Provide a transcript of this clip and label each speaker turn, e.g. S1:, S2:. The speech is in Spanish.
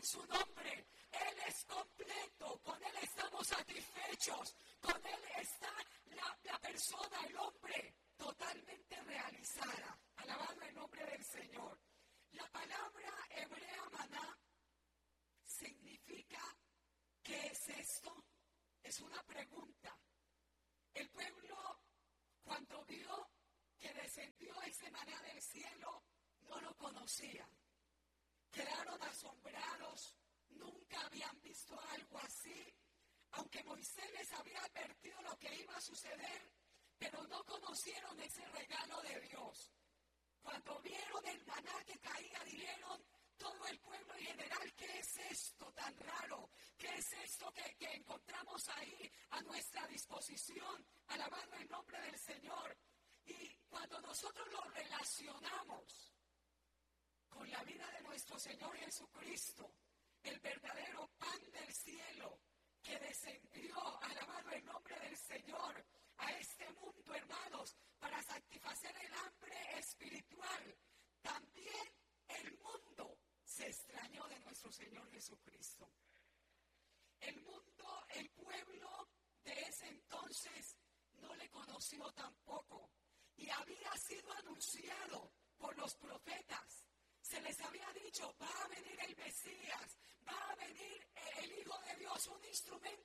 S1: en su nombre. Él es completo, con Él estamos satisfechos, con Él está la persona, el hombre, totalmente realizada. Alabado el nombre del Señor. La palabra hebrea maná significa, ¿qué es esto? Es una pregunta. El pueblo, cuando vio que descendió ese maná del cielo, no lo conocían. Quedaron asombrados, nunca habían visto algo así, aunque Moisés les había advertido lo que iba a suceder, pero no conocieron ese regalo de Dios. Cuando vieron el maná que caía, dijeron todo el pueblo en general, ¿qué es esto tan raro? ¿Qué es esto que encontramos ahí a nuestra disposición? Alabando el nombre del Señor. Y cuando nosotros lo relacionamos con la vida de nuestro Señor Jesucristo, el verdadero pan del cielo que descendió, alabado el nombre del Señor, a este mundo, hermanos, para satisfacer el hambre espiritual. También el mundo se extrañó de nuestro Señor Jesucristo. El mundo, el pueblo de ese entonces no le conoció tampoco. Y había sido anunciado por los profetas. Se les había dicho, va a venir el Mesías, va a venir el Hijo de Dios, un instrumento